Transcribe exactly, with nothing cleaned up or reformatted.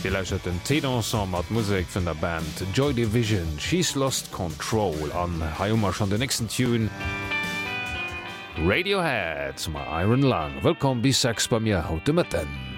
Ihr lauscht den Tenensemble mat Musik vun der Band Joy Division, She's Lost Control an Haummer schon den nächsten Tune. Radiohead ma Iron Lung, Wëkom bis sex bei mir haut de Mëtten.